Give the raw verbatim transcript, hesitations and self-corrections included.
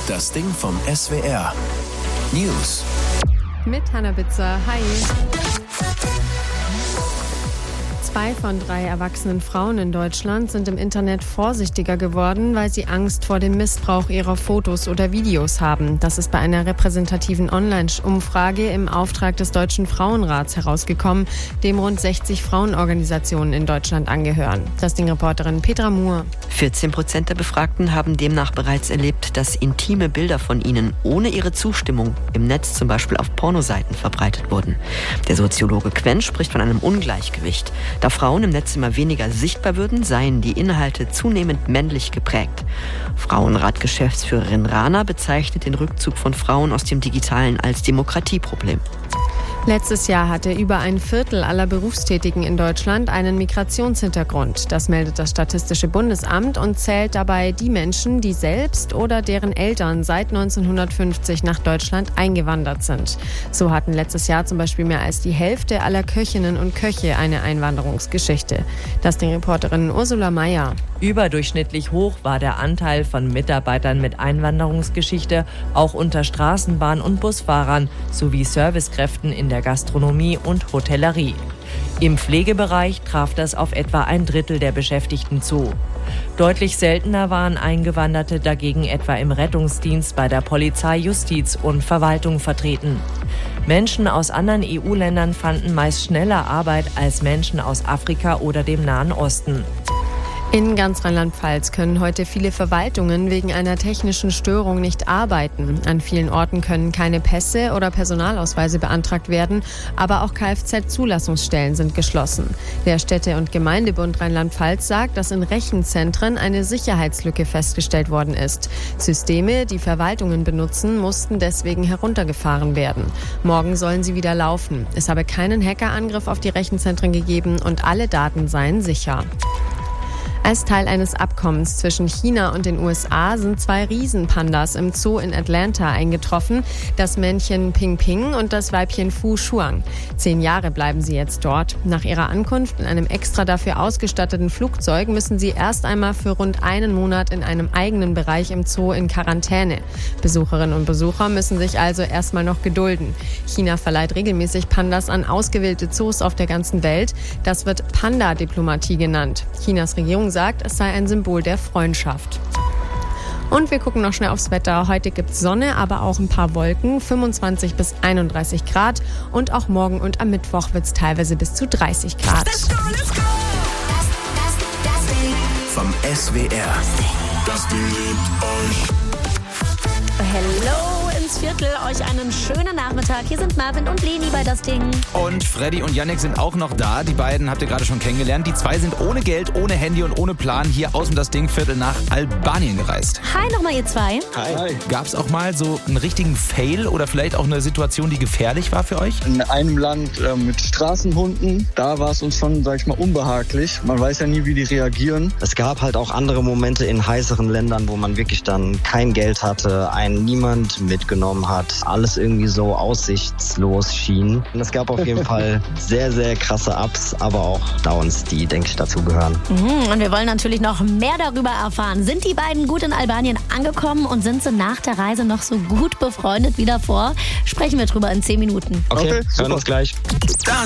Das Ding vom S W R. News. Mit Hannah Bitzer. Hi. Zwei von drei erwachsenen Frauen in Deutschland sind im Internet vorsichtiger geworden, weil sie Angst vor dem Missbrauch ihrer Fotos oder Videos haben. Das ist bei einer repräsentativen Online-Umfrage im Auftrag des Deutschen Frauenrats herausgekommen, dem rund sechzig Frauenorganisationen in Deutschland angehören. Das Ding-Reporterin Petra Muhr. vierzehn Prozent der Befragten haben demnach bereits erlebt, dass intime Bilder von ihnen ohne ihre Zustimmung im Netz zum Beispiel auf Pornoseiten verbreitet wurden. Der Soziologe Quench spricht von einem Ungleichgewicht. Da Frauen im Netz immer weniger sichtbar würden, seien die Inhalte zunehmend männlich geprägt. Frauenrat-Geschäftsführerin Rana bezeichnet den Rückzug von Frauen aus dem Digitalen als Demokratieproblem. Letztes Jahr hatte über ein Viertel aller Berufstätigen in Deutschland einen Migrationshintergrund. Das meldet das Statistische Bundesamt und zählt dabei die Menschen, die selbst oder deren Eltern seit neunzehnhundertfünfzig nach Deutschland eingewandert sind. So hatten letztes Jahr zum Beispiel mehr als die Hälfte aller Köchinnen und Köche eine Einwanderungsgeschichte. Das die Reporterin Ursula Mayer. Überdurchschnittlich hoch war der Anteil von Mitarbeitern mit Einwanderungsgeschichte, auch unter Straßenbahn- und Busfahrern sowie Servicekräften in der Gastronomie und Hotellerie. Im Pflegebereich traf das auf etwa ein Drittel der Beschäftigten zu. Deutlich seltener waren Eingewanderte dagegen etwa im Rettungsdienst, bei der Polizei, Justiz und Verwaltung vertreten. Menschen aus anderen E U-Ländern fanden meist schneller Arbeit als Menschen aus Afrika oder dem Nahen Osten. In ganz Rheinland-Pfalz können heute viele Verwaltungen wegen einer technischen Störung nicht arbeiten. An vielen Orten können keine Pässe oder Personalausweise beantragt werden, aber auch Kfz-Zulassungsstellen sind geschlossen. Der Städte- und Gemeindebund Rheinland-Pfalz sagt, dass in Rechenzentren eine Sicherheitslücke festgestellt worden ist. Systeme, die Verwaltungen benutzen, mussten deswegen heruntergefahren werden. Morgen sollen sie wieder laufen. Es habe keinen Hackerangriff auf die Rechenzentren gegeben und alle Daten seien sicher. Als Teil eines Abkommens zwischen China und den U S A sind zwei Riesenpandas im Zoo in Atlanta eingetroffen, das Männchen Ping Ping und das Weibchen Fu Shuang. Zehn Jahre bleiben sie jetzt dort. Nach ihrer Ankunft in einem extra dafür ausgestatteten Flugzeug müssen sie erst einmal für rund einen Monat in einem eigenen Bereich im Zoo in Quarantäne. Besucherinnen und Besucher müssen sich also erstmal noch gedulden. China verleiht regelmäßig Pandas an ausgewählte Zoos auf der ganzen Welt. Das wird Panda-Diplomatie genannt. Chinas Regierung sagt, es sei ein Symbol der Freundschaft. Und wir gucken noch schnell aufs Wetter. Heute gibt es Sonne, aber auch ein paar Wolken, fünfundzwanzig bis einunddreißig Grad. Und auch morgen und am Mittwoch wird es teilweise bis zu dreißig Grad. Let's go, let's go. Vom S W R. Das Ding liebt euch. Hello ins Viertel, euch einen schönen Nachmittag. Hier sind Marvin und Leni bei Das Ding. Und Freddy und Yannick sind auch noch da. Die beiden habt ihr gerade schon kennengelernt. Die zwei sind ohne Geld, ohne Handy und ohne Plan hier aus dem Das Ding Viertel nach Albanien gereist. Hi nochmal ihr zwei. Hi. Gab's auch mal so einen richtigen Fail oder vielleicht auch eine Situation, die gefährlich war für euch? In einem Land äh, mit Straßenhunden, da war es uns schon, sag ich mal, unbehaglich. Man weiß ja nie, wie die reagieren. Es gab halt auch andere Momente in heißeren Ländern, wo man wirklich dann kein Geld hatte, einen niemand mitgenommen hat, alles irgendwie so aussichtslos schien. Und es gab auf jeden Fall sehr, sehr krasse Ups, aber auch Downs, die, denke ich, dazu gehören. Mhm, und wir wollen natürlich noch mehr darüber erfahren. Sind die beiden gut in Albanien angekommen und sind sie nach der Reise noch so gut befreundet wie davor? Sprechen wir drüber in zehn Minuten. Okay, Okay, hören uns gleich. Das